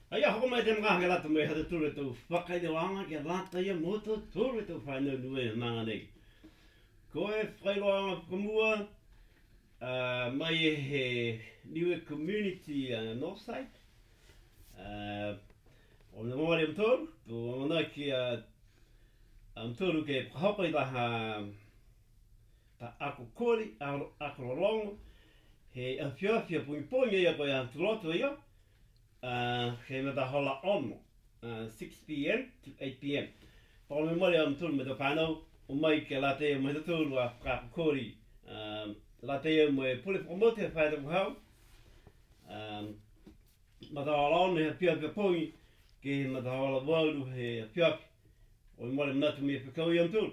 Aia hoko mai te mga ke lata mai hata tūre tau whakai te wanga ke lata ia moto tūre tau whainau nue nanga nei. Ko e whairoanga kamua mai e he Niue Community Northside. O me mawari amtoru, tō mana ki amtoru ke whahapa i ta ako kori, ako rorongo, he awhiawhia pungi ia koe a tuloto ia. He me ta hola ono, 6 p.m. to 8 p.m. Pao me mori am tūru me ta whanau, o mai ke la te me ta tūru a whakakori. La te mo e pule whakamote e whaita kuhau. Ma ta hola ono he pia pongi, ke ma ta hola wauru he piapi. O me mori mnatu me whakau i am tūru.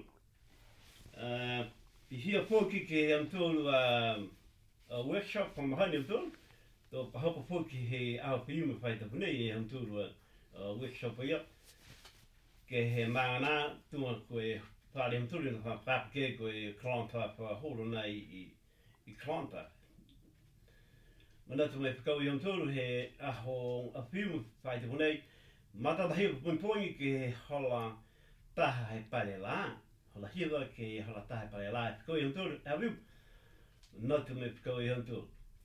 I hia pōki ke am tūru a workshop from mahani am tūru. Tō pahapa whoki he ao piume whaita punei e am tūru a workshop ia. Ke he maana tunga koe pāre am tūru na whapake koe klanta whahoro nei i klanta. Manatu me whakau i am tūru he aho a piume whaita punei. Mata tahi punpongi ke he hola taha he pare la. Hola hiwa ke hola taha he pare la. Whakau i am tūru, a viu. Natu me whakau i am tūru.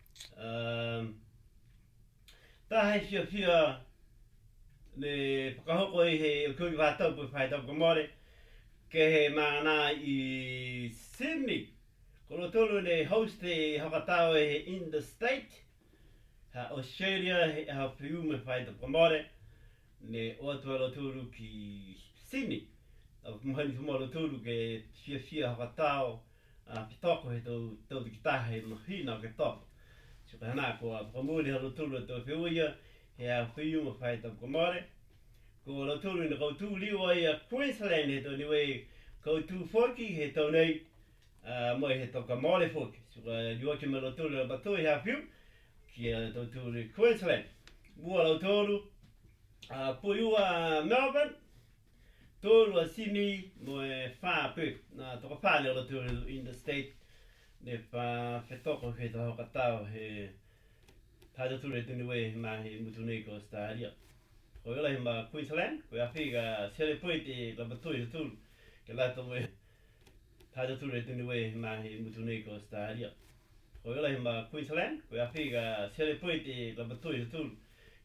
Tā hei whia me whakahoko i he kui wātau pu whaitau ka more ke he maana i Sydney. Kono tolu ne host he hokatau e he in the state. Ha Australia he ha piu me whaitau ka more ne oatualo tolu ki Sydney. Mahani whamoro tolu ke whia hokatau pitoko he tau ki tahe mahina ke toko. So ka hana ko a pamuri haro tūru tō whiuia, he a whiu ma whaita ko more. Ko ro tūru na koutu liwa i a Queensland he tō niwe koutu whoki he tō nei moi he tō ka more whoki. So ka liwa ki me ro tūru a batoi he a whiu ki a tō tūru Queensland. Mua ro tūru puiu a Melbourne, tūru a Sydney mo e whāpū. Nā tō ka whāne ro tūru in the state. Ne whetoko he tā hokatau he tāta ture tini wei mā he mutu nei ko Staharia. Ko ila he mā Queensland, ko a whiga sere poiti ka batoi he tūru ke lata wei tāta ture tini wei mā he mutu nei ko Staharia. Ko ila he mā Queensland, ko a whiga sere poiti ka batoi he tūru